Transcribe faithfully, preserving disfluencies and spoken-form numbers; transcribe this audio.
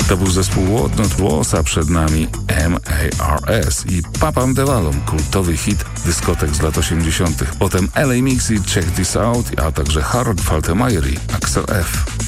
To był zespół What Not Was, a przed nami M A R S i Papam Devalom, kultowy hit dyskotek z lat osiemdziesiątych. Potem L A Mix i Check This Out, a także Harold Faltermeyer i Axel F.